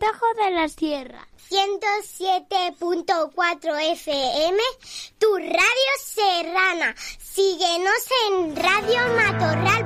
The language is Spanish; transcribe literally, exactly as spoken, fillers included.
Consejo de la Sierra. ciento siete punto cuatro F M, tu radio serrana. Síguenos en Radio Matorral.